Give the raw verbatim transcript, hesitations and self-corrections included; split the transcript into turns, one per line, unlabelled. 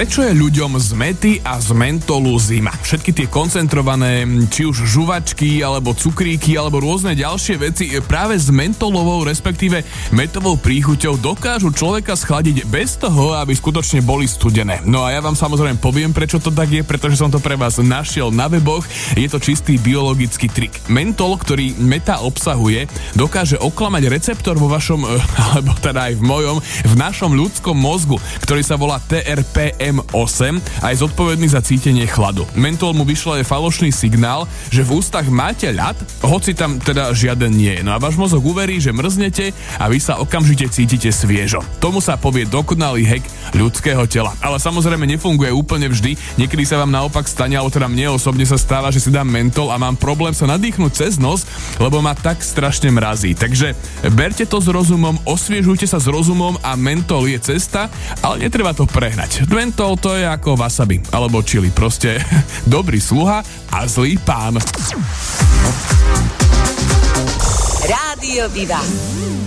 Prečo je ľuďom z mety a z mentolu zima? Všetky tie koncentrované, či už žuvačky, alebo cukríky, alebo rôzne ďalšie veci práve s mentolovou, respektíve metovou príchuťou dokážu človeka schladiť bez toho, aby skutočne boli studené. No a ja vám samozrejme poviem, prečo to tak je, pretože som to pre vás našiel na weboch. Je to čistý biologický trik. Mentol, ktorý meta obsahuje, dokáže oklamať receptor vo vašom, alebo teda aj v mojom, v našom ľudskom mozgu, ktorý sa volá T R P M osem a je zodpovedný za cítenie chladu. Mentol mu vyšle falošný signál, že v ústach máte ľad, hoci tam teda žiaden nie je. No a váš mozog uverí, že mrznete a vy sa okamžite cítite sviežo. Tomu sa povie dokonalý hack ľudského tela. Ale samozrejme nefunguje úplne vždy. Niekedy sa vám naopak stane, alebo teda mne osobne sa stáva, že si dám mentol a mám problém sa nadýchnuť cez nos, lebo ma tak strašne mrazí. Takže berte to s rozumom, osviežujte sa s rozumom a mentol je cesta, ale netreba to prehnať. Mentol to je ako wasabi, alebo chili, proste dobrý sluha a zlý pán.
Rádio Viva.